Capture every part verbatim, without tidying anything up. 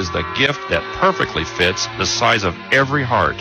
is the gift that perfectly fits the size of every heart.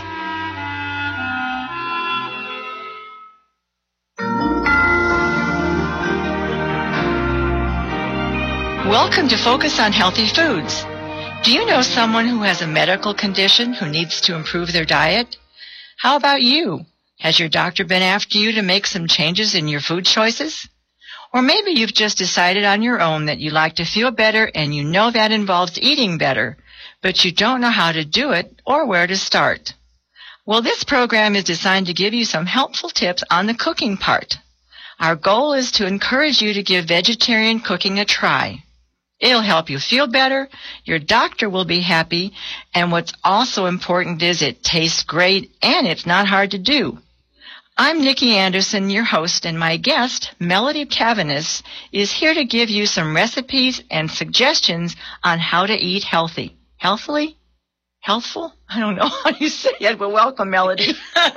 Welcome to Focus on Healthy Foods. Do you know someone who has a medical condition who needs to improve their diet? How about you? Has your doctor been after you to make some changes in your food choices? Or maybe you've just decided on your own that you like to feel better and you know that involves eating better, but you don't know how to do it or where to start. Well, this program is designed to give you some helpful tips on the cooking part. Our goal is to encourage you to give vegetarian cooking a try. It'll help you feel better, your doctor will be happy, and what's also important is it tastes great and it's not hard to do. I'm Nikki Anderson, your host, and my guest, Melody Cavanis, is here to give you some recipes and suggestions on how to eat healthy. Healthily? Healthful? I don't know how you say it, but welcome, Melody.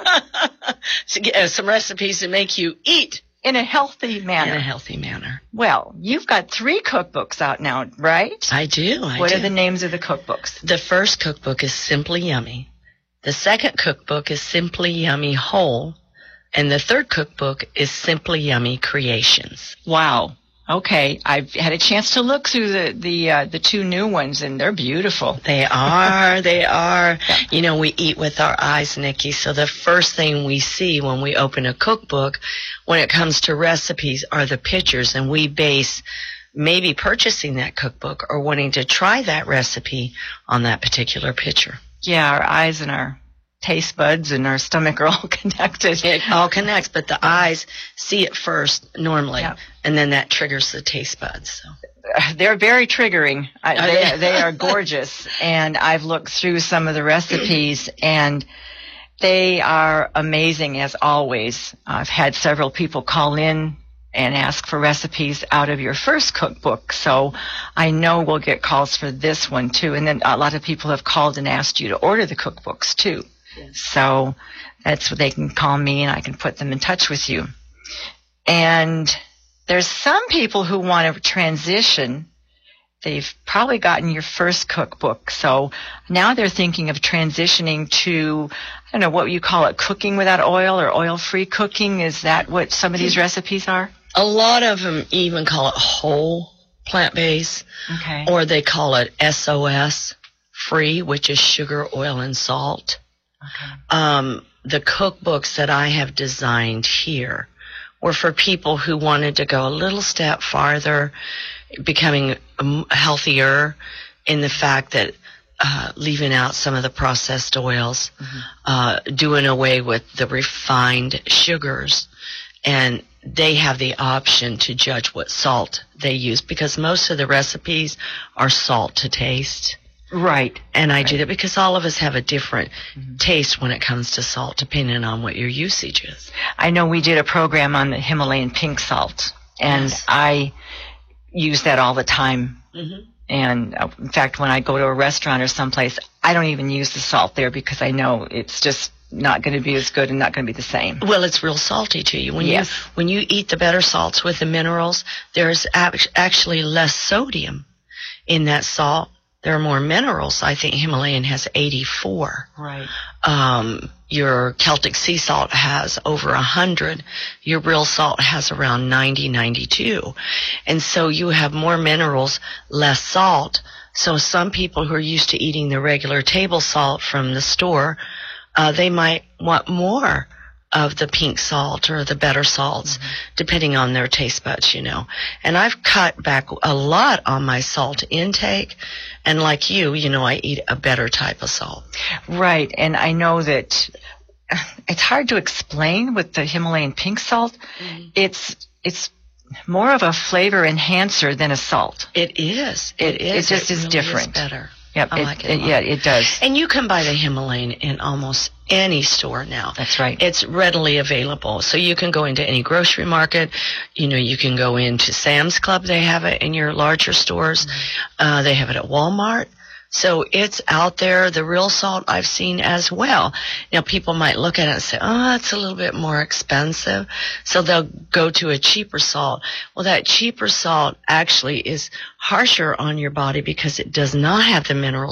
So, yeah, some recipes to make you eat in a healthy manner. In a healthy manner. Well, you've got three cookbooks out now, right? I do. I what do. are the names of the cookbooks? The first cookbook is Simply Yummy. The second cookbook is Simply Yummy Whole. And the third cookbook is Simply Yummy Creations. Wow. Okay. I've had a chance to look through the the uh, the two new ones, and they're beautiful. They are. They are. Yeah. You know, we eat with our eyes, Nikki. So the first thing we see when we open a cookbook, when it comes to recipes, are the pictures, and we base maybe purchasing that cookbook or wanting to try that recipe on that particular picture. Yeah, our eyes and our taste buds and our stomach are all connected. It all connects, but the eyes see it first normally, yeah. And then that triggers the taste buds. So. They're very triggering. I, they, they are gorgeous, and I've looked through some of the recipes, and they are amazing as always. I've had several people call in and ask for recipes out of your first cookbook, so I know we'll get calls for this one too. And then a lot of people have called and asked you to order the cookbooks too. Yes. So that's what they can call me and I can put them in touch with you. And there's some people who want to transition. They've probably gotten your first cookbook, so now they're thinking of transitioning to, I don't know, what you call it, cooking without oil or oil-free cooking. Is that what some of these recipes are? A lot of them even call it whole plant-based, okay, or they call it S O S, free, which is sugar, oil, and salt. Okay. Um, the cookbooks that I have designed here were for people who wanted to go a little step farther, becoming healthier in the fact that uh, leaving out some of the processed oils, mm-hmm. uh, doing away with the refined sugars, and they have the option to judge what salt they use, because most of the recipes are salt to taste. Right. And I right. did it because all of us have a different mm-hmm. taste when it comes to salt, depending on what your usage is. I know we did a program on the Himalayan pink salt, and yes. I use that all the time. Mm-hmm. And uh, in fact, when I go to a restaurant or someplace, I don't even use the salt there because I know it's just not going to be as good and not going to be the same. Well, it's real salty to you. When yes. you when you eat the better salts with the minerals, there's ab- actually less sodium in that salt. There are more minerals. I think Himalayan has eighty-four. Right. Um, your Celtic sea salt has over one hundred. Your real salt has around ninety, ninety-two. And so you have more minerals, less salt. So some people who are used to eating the regular table salt from the store, uh, they might want more of the pink salt or the better salts, mm-hmm. depending on their taste buds, you know. And I've cut back a lot on my salt intake. And like you, you know, I eat a better type of salt. Right. And I know that it's hard to explain with the Himalayan pink salt. Mm-hmm. It's it's more of a flavor enhancer than a salt. It is. It, it is. It just it is really different. Is better. Yep, I it, like it. it yeah, it does. And you can buy the Himalayan in almost any store now. That's right. It's readily available. So you can go into any grocery market. You know, you can go into Sam's Club. They have it in your larger stores. Mm-hmm. Uh, they have it at Walmart. So it's out there, the real salt I've seen as well. Now, people might look at it and say, oh, it's a little bit more expensive. So they'll go to a cheaper salt. Well, that cheaper salt actually is harsher on your body because it does not have the minerals